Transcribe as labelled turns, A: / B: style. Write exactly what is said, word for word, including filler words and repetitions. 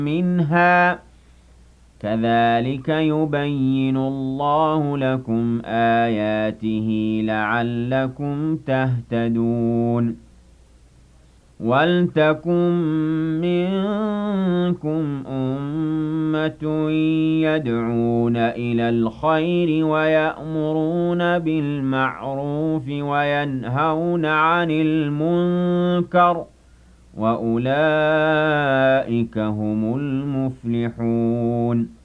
A: منها كذلك يبين الله لكم آياته لعلكم تهتدون وَلْتَكُن مِّنكُمْ أُمَّةٌ يَدْعُونَ إِلَى الْخَيْرِ وَيَأْمُرُونَ بِالْمَعْرُوفِ وَيَنْهَوْنَ عَنِ الْمُنكَرِ ۚ وَأُولَٰئِكَ هُمُ الْمُفْلِحُونَ